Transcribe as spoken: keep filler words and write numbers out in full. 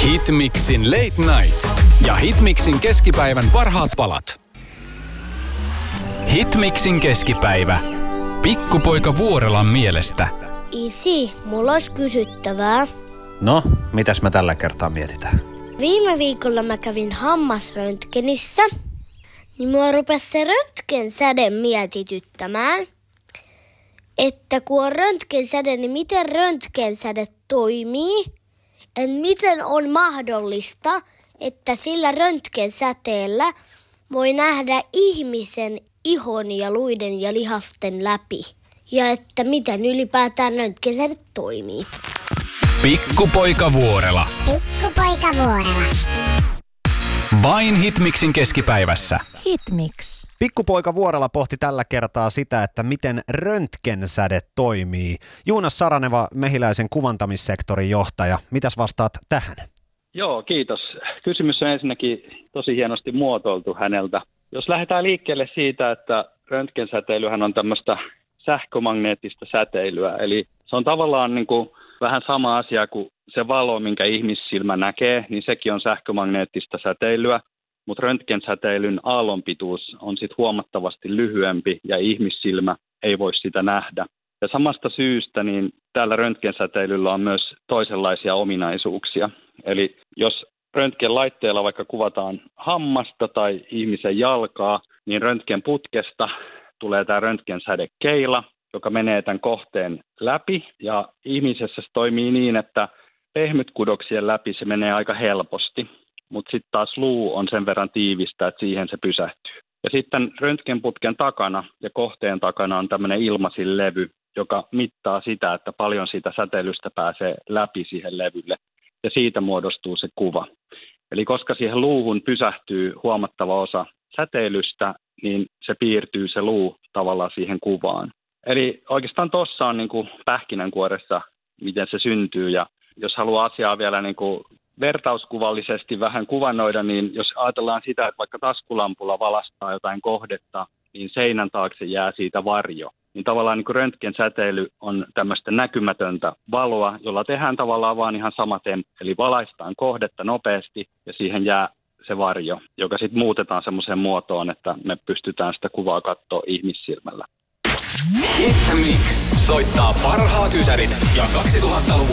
Hitmixin Late Night ja Hitmixin keskipäivän parhaat palat. Hitmixin keskipäivä. Pikkupoika Vuorelan mielestä. Isi, mulla olisi kysyttävää. No, mitäs me tällä kertaa mietitään? Viime viikolla mä kävin hammasröntgenissä, niin mua rupesi se röntgensäde mietityttämään. Että kun on röntgensäde, niin miten röntgensäde toimii? Ja miten on mahdollista, että sillä röntgensäteellä voi nähdä ihmisen ihon ja luiden ja lihasten läpi? Ja että miten ylipäätään röntgensäde toimii? Pikkupoika Vuorela. Pikkupoika Vuorela. Vain Hitmixin keskipäivässä. Hitmix. Pikkupoika Vuorela pohti tällä kertaa sitä, että miten röntgensäde toimii. Juunas Saraneva, Mehiläisen kuvantamissektorin johtaja. Mitäs vastaat tähän? Joo, kiitos. Kysymys on ensinnäkin tosi hienosti muotoiltu häneltä. Jos lähdetään liikkeelle siitä, että röntgensäteilyhän on tämmöistä sähkömagneettista säteilyä, eli se on tavallaan niin kuin vähän sama asia kuin se valo, minkä ihmissilmä näkee, niin sekin on sähkömagneettista säteilyä, mutta röntgensäteilyn aallonpituus on sitten huomattavasti lyhyempi ja ihmissilmä ei voi sitä nähdä. Ja samasta syystä niin tällä röntgensäteilyllä on myös toisenlaisia ominaisuuksia. Eli jos röntgenlaitteella vaikka kuvataan hammasta tai ihmisen jalkaa, niin röntgenputkesta tulee tämä röntgensädekeila, joka menee tämän kohteen läpi, ja ihmisessä se toimii niin, että pehmytkudoksien läpi se menee aika helposti, mutta sitten taas luu on sen verran tiivistä, että siihen se pysähtyy. Ja sitten röntgenputken takana ja kohteen takana on tämmöinen ilmasinlevy, joka mittaa sitä, että paljon siitä säteilystä pääsee läpi siihen levylle, ja siitä muodostuu se kuva. Eli koska siihen luuhun pysähtyy huomattava osa säteilystä, niin se piirtyy se luu tavallaan siihen kuvaan. Eli oikeastaan tuossa on niin kuin pähkinänkuoressa, miten se syntyy, ja jos haluaa asiaa vielä niin kuin vertauskuvallisesti vähän kuvannoida, niin jos ajatellaan sitä, että vaikka taskulampulla valastaa jotain kohdetta, niin seinän taakse jää siitä varjo. Niin tavallaan niin kuin röntgensäteily on tämmöistä näkymätöntä valoa, jolla tehdään tavallaan vaan ihan sama temppu. Eli valaistaan kohdetta nopeasti ja siihen jää se varjo, joka sitten muutetaan semmoiseen muotoon, että me pystytään sitä kuvaa katsoa ihmissilmällä. Hitmix soittaa parhaat ysärit ja kaksituhattaluvun